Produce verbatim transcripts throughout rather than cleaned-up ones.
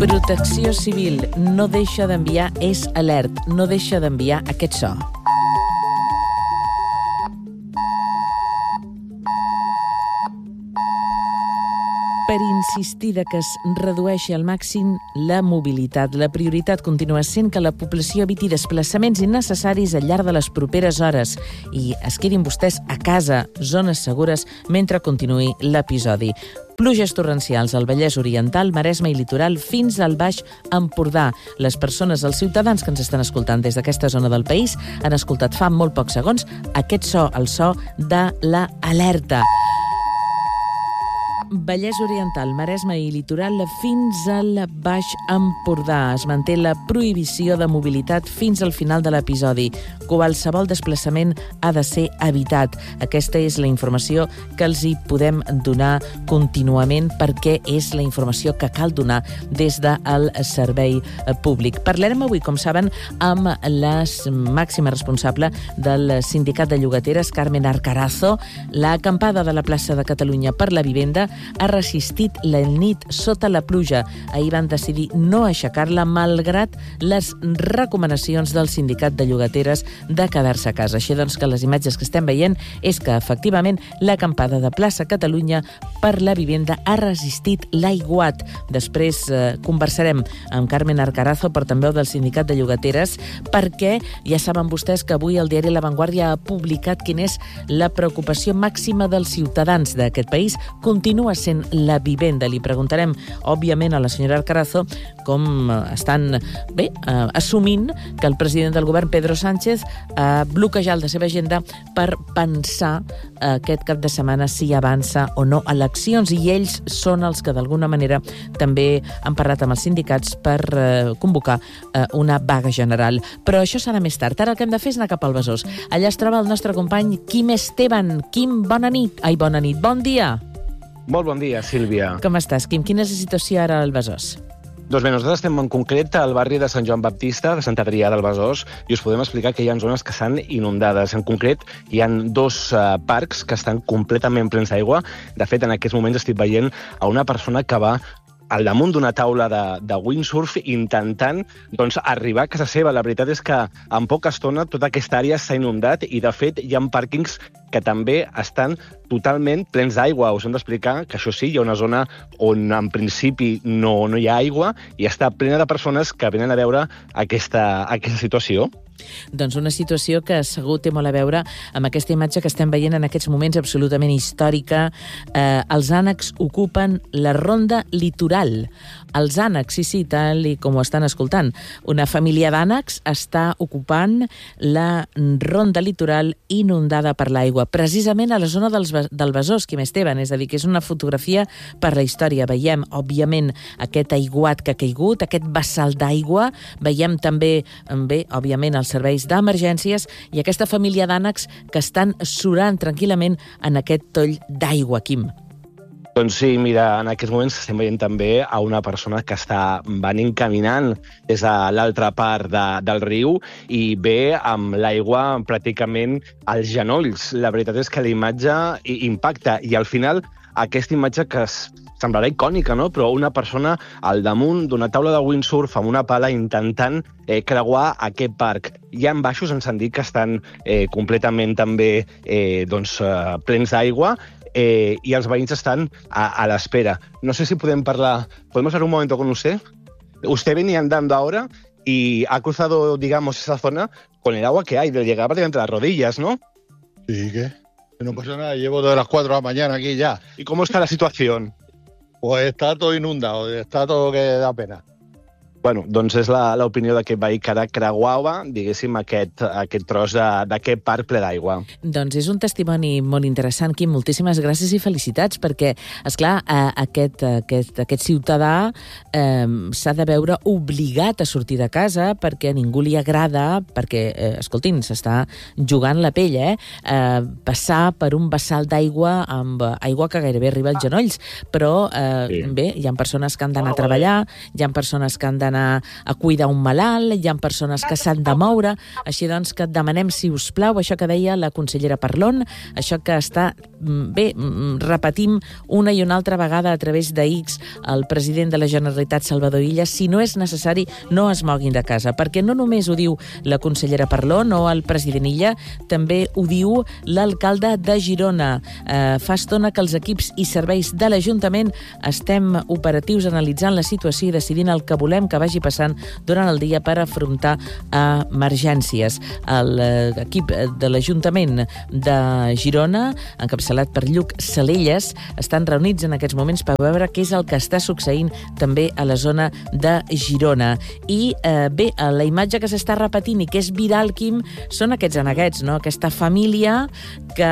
Protecció Civil no deixa d'enviar, és alert, no deixa d'enviar aquest so. Per insistir que es redueixi al màxim la mobilitat. La prioritat continua sent que la població eviti desplaçaments innecessaris al llarg de les properes hores i es quedin vostès a casa, zones segures, mentre continuï l'episodi. Pluges torrencials al Vallès Oriental, Maresme i Litoral fins al Baix Empordà. Les persones, els ciutadans que ens estan escoltant des d'aquesta zona del país han escoltat fa molt pocs segons aquest so, el so de la alerta. Vallès Oriental, Maresme i Litoral fins al Baix Empordà. Es manté la prohibició de mobilitat fins al final de l'episodi. Qualsevol desplaçament ha de ser evitat. Aquesta és la informació que els hi podem donar contínuament perquè és la informació que cal donar des del servei públic. Parlarem avui, com saben, amb la màxima responsable del Sindicat de Llogateres, Carmen Arcarazo. La acampada de la plaça de Catalunya per la vivenda ha resistit la nit sota la pluja. Ahir van decidir no aixecar-la malgrat les recomanacions del Sindicat de Llogateres de quedar-se a casa. Així doncs que les imatges que estem veient és que efectivament l'acampada de plaça Catalunya per la vivenda ha resistit l'aiguat. Després eh, conversarem amb Carmen Arcarazo, portaveu del Sindicat de Llogateres, perquè ja saben vostès que avui el diari La Vanguardia ha publicat quina és la preocupació màxima dels ciutadans d'aquest país. Continua sent la vivenda. Li preguntarem, òbviament, a la senyora Arcarazo com estan bé, eh, assumint que el president del govern, Pedro Sánchez, ha bloquejat la seva agenda per pensar eh, aquest cap de setmana si avança o no eleccions, i ells són els que d'alguna manera també han parlat amb els sindicats per eh, convocar eh, una vaga general. Però això serà més tard. Ara el que hem de fer és anar cap al Besòs. Allà es troba el nostre company Quim Esteban. Quim, bona nit. Ai, bona nit. Bon dia. Molt bon dia, Sílvia. Com estàs, Quim? Quina és la situació ara al Besòs? Doncs bé, nosaltres estem en concret al barri de Sant Joan Baptista, de Sant Adrià del Besòs, i us podem explicar que hi ha zones que estan inundades. En concret, hi ha dos uh, parcs que estan completament plens d'aigua. De fet, en aquests moments estic veient a una persona que va al damunt d'una taula de, de windsurf intentant doncs, arribar a casa seva. La veritat és que en poca estona tota aquesta àrea s'ha inundat i, de fet, hi ha pàrquings que també estan totalment plens d'aigua. Us hem d'explicar que això sí, hi ha una zona on en principi no, no hi ha aigua i està plena de persones que venen a veure aquesta, aquesta situació. Doncs una situació que segur té molt a veure amb aquesta imatge que estem veient en aquests moments absolutament històrica. Eh, els ànecs ocupen la ronda litoral. Els ànecs, sí, sí, tal i com ho estan escoltant. Una família d'ànecs està ocupant la ronda litoral inundada per l'aigua, precisament a la zona dels, del Besòs, Quim Esteban, és a dir, que és una fotografia per la història. Veiem, òbviament, aquest aiguat que ha caigut, aquest vessal d'aigua, veiem també, bé, òbviament, els serveis d'emergències i aquesta família d'ànecs que estan surant tranquil·lament en aquest toll d'aigua, Quim. Doncs sí, mira, en aquests moments estem veient també a una persona que està venint caminant des de l'altra part de, del riu i ve amb l'aigua pràcticament als genolls. La veritat és que la imatge impacta i al final aquesta imatge que es semblarà icònica, no? Però una persona al damunt d'una taula de windsurf amb una pala intentant eh, creuar aquest parc. Hi ha baixos, ens han dit que estan eh, completament també eh, doncs, eh, plens d'aigua eh, i els veïns estan a, a l'espera. No sé si podem parlar... ¿Podemos hablar un momento con usted? Usted venía andando ahora y ha cruzado, digamos, esa zona con el agua que hay, de llegar prácticamente a las rodillas, ¿no? Sí, ¿qué? No pasa nada, llevo de las cuatro de la mañana aquí ya. ¿Y cómo está la situación? Pues està tot inundado, està tot que da pena. Bueno, doncs és l'opinió d'aquest veí que ara creuava, diguéssim, aquest, aquest tros d'aquest parc ple d'aigua. Doncs és un testimoni molt interessant, Quim. Moltíssimes gràcies i felicitats, perquè, esclar, aquest, aquest, aquest ciutadà eh, s'ha de veure obligat a sortir de casa perquè a ningú li agrada, perquè, eh, escoltin, s'està jugant la pell, eh? eh? Passar per un vessal d'aigua amb aigua que gairebé arriba als genolls. Però, eh, sí. bé, hi ha persones que han d'anar a treballar, hi ha persones que han d'anar d'anar a cuidar un malalt, hi ha persones que s'han de moure, així doncs que et demanem, si us plau, això que deia la consellera Parlon, això que està, bé, repetim una i una altra vegada a través de X el president de la Generalitat, Salvador Illa, si no és necessari, no es moguin de casa, perquè no només ho diu la consellera Parlon o el president Illa, també ho diu l'alcalde de Girona. Eh, fa estona que els equips i serveis de l'Ajuntament estem operatius analitzant la situació i decidint el que volem que vagi passant durant el dia per afrontar emergències. L'equip de l'Ajuntament de Girona, encapçalat per Lluc Salelles, estan reunits en aquests moments per veure què és el que està succeint també a la zona de Girona. I eh, bé, la imatge que s'està repetint i que és viral, Quim, són aquests aneguets, no? Aquesta família que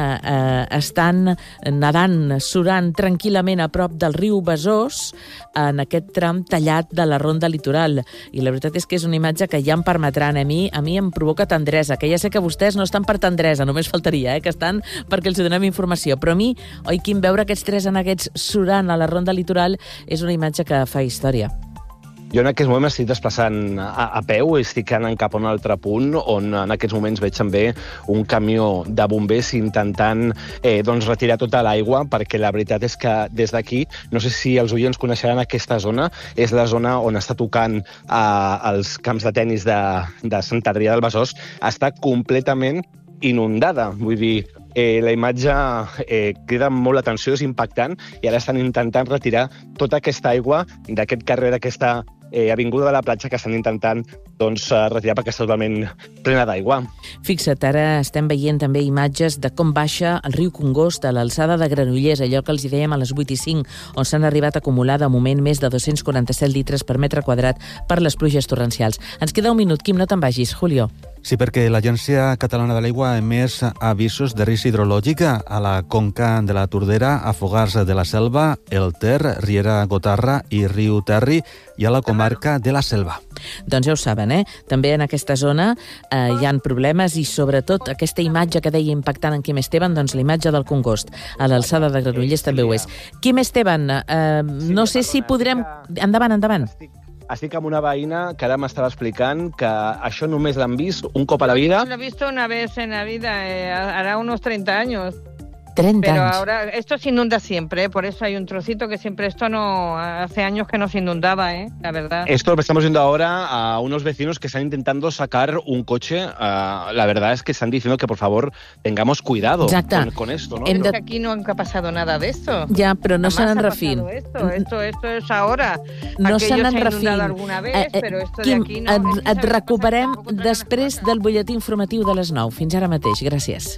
eh, estan nedant, surant tranquil·lament a prop del riu Besòs en aquest tram tallat de la ronda litoral. I la veritat és que és una imatge que ja em permetran a mi, a mi em provoca tendresa, que ja sé que vostès no estan per tendresa, només faltaria, eh, que estan perquè els donem informació. Però a mi, oi, Quim, veure aquests tres aneguets surant a la ronda litoral és una imatge que fa història. Jo en aquests moments estic desplaçant a, a peu, estic anant cap a un altre punt, on en aquests moments veig també un camió de bombers intentant eh, doncs retirar tota l'aigua, perquè la veritat és que des d'aquí, no sé si els oients coneixeran aquesta zona, és la zona on està tocant eh, els camps de tennis de, de Sant Adrià del Besòs, està completament inundada, vull dir, Eh, la imatge eh, crida molt l'atenció, és impactant, i ara estan intentant retirar tota aquesta aigua d'aquest carrer, d'aquesta eh, avinguda de la platja, que estan intentant doncs, retirar perquè està totalment plena d'aigua. Fixa't, ara estem veient també imatges de com baixa el riu Congost a l'alçada de Granollers, allò que els dèiem a les vuit i cinc, on s'han arribat a acumular de moment més de dos-cents quaranta-set litres per metre quadrat per les pluges torrencials. Ens queda un minut, Quim, no te'n vagis. Julio. Sí, perquè l'Agència Catalana de l'Aigua ha emès avisos de risc hidrològic a la conca de la Tordera, a Fogars de la Selva, el Ter, Riera Gotarra i Riu Terri, i a la comarca de la Selva. Doncs ja ho saben, eh? També en aquesta zona eh, hi ha problemes, i sobretot aquesta imatge que deia impactant en Quim Esteban, doncs la imatge del Congost a l'alçada de Granollers també ho és. Quim Esteban, eh, no sé si podrem... Endavant, endavant. Estic amb una veïna que ara m'estava explicant que això només l'han vist un cop a la vida. Lo he visto una vez en la vida, eh, hará unos treinta años. treinta Pero años. ahora esto se inunda siempre, ¿eh? Por eso hay un trocito que siempre esto no... Hace años que no se inundaba, ¿eh? La verdad. Esto lo estamos viendo ahora a unos vecinos que están intentando sacar un coche. Uh, la verdad es que están diciendo que, por favor, tengamos cuidado con, con esto, ¿no? Pero de... aquí nunca ha pasado nada de esto. Ja, però no se n'en refin. Esto, esto, esto es ahora. No se n'en refin. Eh, eh, Quim, aquí no, et, et recuperem després del butlletí informatiu de les nou. Fins ara mateix. Gràcies.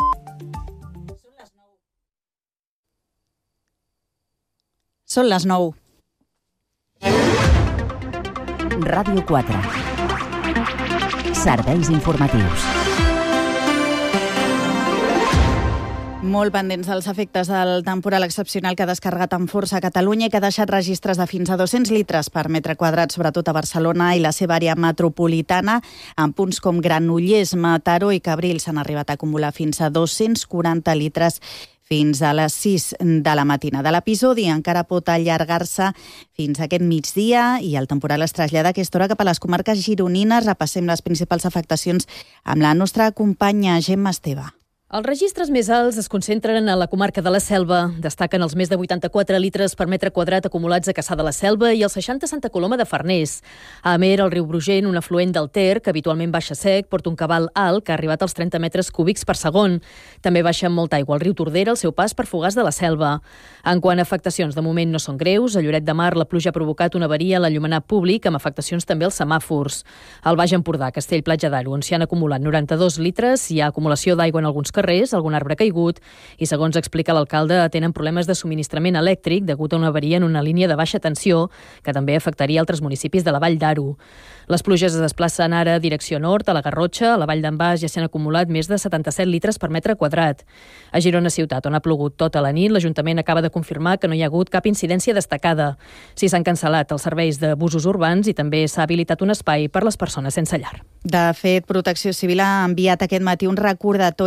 Són les nou. Ràdio quatre. Serveis informatius. Molt pendents dels efectes del temporal excepcional que ha descarregat amb força a Catalunya i que ha deixat registres de fins a dos-cents litres per metre quadrat, sobretot a Barcelona i la seva àrea metropolitana. En punts com Granollers, Mataró i Cabrils s'han arribat a acumular fins a dos-cents quaranta litres fins a les sis de la matinada. L'episodi encara pot allargar-se fins a aquest migdia i el temporal es trasllada a aquesta hora cap a les comarques gironines. Repassem les principals afectacions amb la nostra companya Gemma Esteve. Els registres més alts es concentren a la comarca de la Selva. Destaquen els més de vuitanta-quatre litres per metre quadrat acumulats a Cassà de la Selva i els seixanta a Santa Coloma de Farners. A Amer, el riu Brugent, un afluent del Ter, que habitualment baixa sec, porta un cabal alt que ha arribat als trenta metres cúbics per segon. També baixa amb molta aigua al riu Tordera al seu pas per Fogars de la Selva. En quant a afectacions, de moment no són greus. A Lloret de Mar, la pluja ha provocat una avaria a l'enllumenat públic, amb afectacions també als semàfors. Al Baix Empordà, Castell, Platja d'Aro, on s'hi han acumulat noranta-dos litres, hi ha acumulació d'aigua en alguns carrers, algun arbre caigut, i segons explica l'alcalde, tenen problemes de subministrament elèctric degut a una avaria en una línia de baixa tensió que també afectaria altres municipis de la Vall d'Aro. Les pluges es desplacen ara a direcció nord, a la Garrotxa, a la Vall d'en Bas ja s'han acumulat més de setanta-set litres per metre quadrat. A Girona ciutat, on ha plogut tota la nit, l'Ajuntament acaba de confirmar que no hi ha hagut cap incidència destacada. Sí, s'han cancel·lat els serveis de busos urbans i també s'ha habilitat un espai per les persones sense llar. De fet, Protecció Civil ha enviat aquest matí un recordatori de les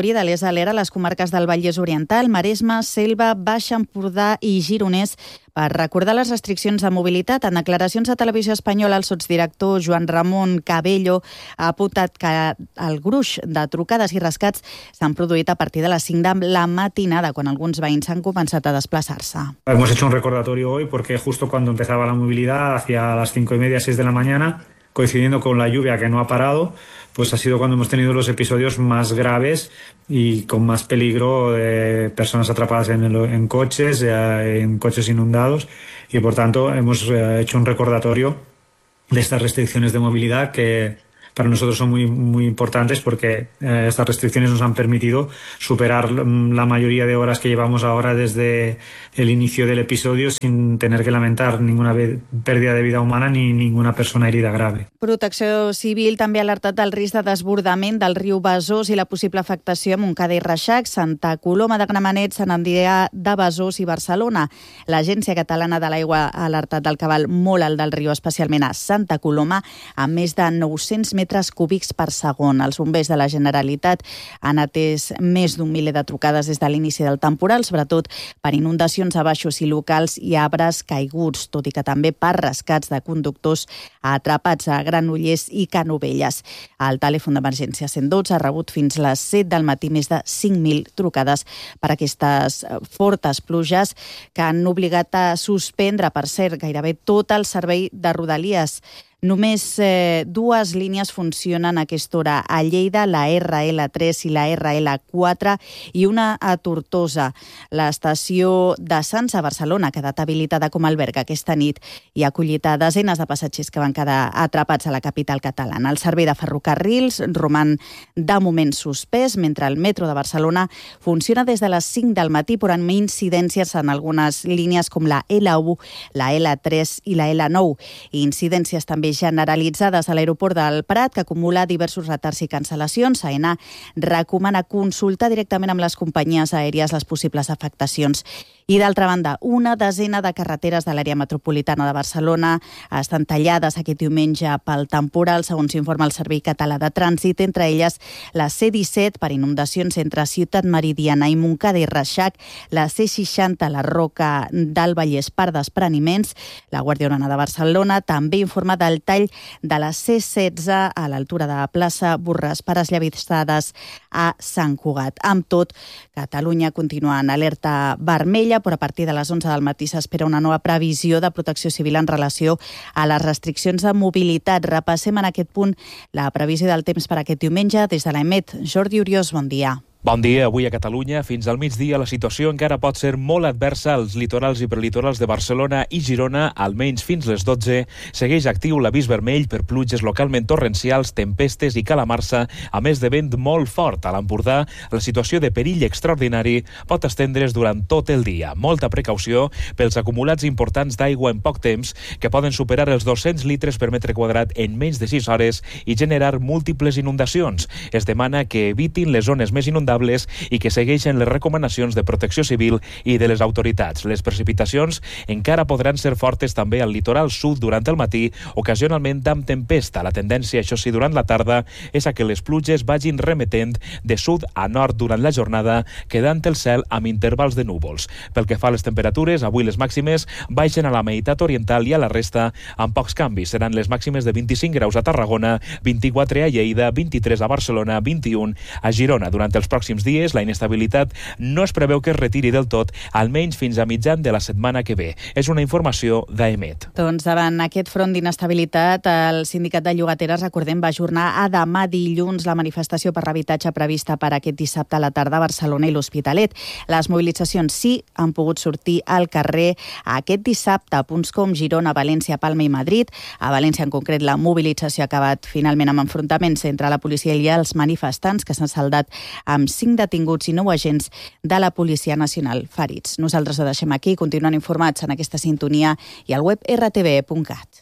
a l'era a les comarques del Vallès Oriental, Maresme, Selva, Baix Empordà i Gironès per recordar les restriccions de mobilitat. En declaracions a Televisió Espanyola, el sotsdirector Joan Ramon Cabello ha apuntat que el gruix de trucades i rescats s'han produït a partir de les cinc de la matinada, quan alguns veïns han començat a desplaçar-se. Hemos hecho un recordatorio hoy porque justo cuando empezaba la movilidad, hacia las cinco y media, seis de la mañana, coincidiendo con la lluvia que no ha parado, pues ha sido cuando hemos tenido los episodios más graves y con más peligro de personas atrapadas en, el, en coches, en coches inundados, y por tanto hemos hecho un recordatorio de estas restricciones de movilidad que para nosotros son muy, muy importantes porque eh, estas restricciones nos han permitido superar la mayoría de horas que llevamos ahora desde el inicio del episodio sin tener que lamentar ninguna pérdida de vida humana ni ninguna persona herida grave. Protecció Civil també ha alertat del risc de desbordament del riu Besòs i la possible afectació a Montcada i Reixac, Santa Coloma de Gramenet, Sant Andrea de Besòs i Barcelona. L'Agència Catalana de l'Aigua ha alertat del cabal molt alt del riu, especialment a Santa Coloma, amb més de nou-cents metres cúbics per segon. Els bombers de la Generalitat han atès més d'un miler de trucades des de l'inici del temporal, sobretot per inundacions a baixos i locals i arbres caiguts, tot i que també per rescats de conductors atrapats a Granollers i Canovelles. El telèfon d'emergència cent dotze ha rebut fins les set del matí més de cinc mil trucades per aquestes fortes pluges que han obligat a suspendre, per cert, gairebé tot el servei de Rodalies. Només eh, dues línies funcionen a aquesta hora, a Lleida, la erre ele tres i la erre ele quatre, i una a Tortosa. L'estació de Sants a Barcelona ha quedat habilitada com a alberg aquesta nit i ha acollit a desenes de passatgers que van quedar atrapats a la capital catalana. El servei de ferrocarrils roman de moment suspès, mentre el metro de Barcelona funciona des de les cinc del matí, però amb incidències en algunes línies com la ele u, la ele tres i la ele nou. I incidències també generalitzades a l'aeroport del Prat, que acumula diversos retards i cancel·lacions. AENA recomana consultar directament amb les companyies aèries les possibles afectacions. I d'altra banda, una desena de carreteres de l'àrea metropolitana de Barcelona estan tallades aquest diumenge pel temporal, segons informa el Servei Català de Trànsit, entre elles la ce disset per inundacions entre Ciutat Meridiana i Montcada i Reixac, la ce seixanta, la Roca del Vallès per despreniments. La Guàrdia Urbana de Barcelona també informa del tall de la ce setze a l'altura de la plaça Borràs per esllavissades a Sant Cugat. Amb tot, Catalunya continua en alerta vermella, però a partir de les onze del matí s'espera una nova previsió de Protecció Civil en relació a les restriccions de mobilitat. Repassem en aquest punt la previsió del temps per aquest diumenge des de l'EMET. Jordi Uriós, bon dia. Bon dia. Avui a Catalunya, fins al migdia, la situació encara pot ser molt adversa als litorals i prelitorals de Barcelona i Girona, almenys fins les dotze. Segueix actiu l'avís vermell per pluges localment torrencials, tempestes i calamarsa, a més de vent molt fort. A l'Empordà, la situació de perill extraordinari pot estendre's durant tot el dia. Molta precaució pels acumulats importants d'aigua en poc temps, que poden superar els dos-cents litres per metre quadrat en menys de sis hores i generar múltiples inundacions. Es demana que evitin les zones més inundades i que segueixen les recomanacions de Protecció Civil i de les autoritats. Les precipitacions encara podran ser fortes també al litoral sud durant el matí, ocasionalment amb tempesta. La tendència, això sí, durant la tarda és a que les pluges vagin remetent de sud a nord durant la jornada, quedant el cel amb intervals de núvols. Pel que fa a les temperatures, avui les màximes baixen a la meitat oriental i a la resta amb pocs canvis. Seran les màximes de vint-i-cinc graus a Tarragona, vint-i-quatre a Lleida, vint-i-tres a Barcelona, vint-i-un a Girona. Durant els pròxims dies, la inestabilitat no es preveu que es retiri del tot, almenys fins a mitjan de la setmana que ve. És una informació d'EMET. Doncs davant aquest front d'inestabilitat, el Sindicat de Llogateres, recordem, va ajornar a demà dilluns la manifestació per l'habitatge prevista per aquest dissabte a la tarda a Barcelona i l'Hospitalet. Les mobilitzacions sí han pogut sortir al carrer aquest dissabte a punts com Girona, València, Palma i Madrid. A València, en concret, la mobilització ha acabat finalment amb enfrontaments entre la policia i els manifestants, que s'han saldat amb cinc detinguts i nou agents de la Policia Nacional ferits. Nosaltres ho deixem aquí, continuant informats en aquesta sintonia i al web erre te ve punt cat.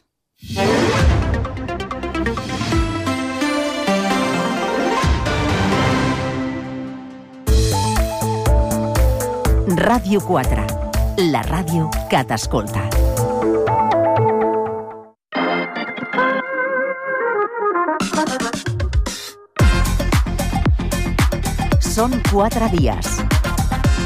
Ràdio quatre, la ràdio que t'escolta. Som Quatre dies.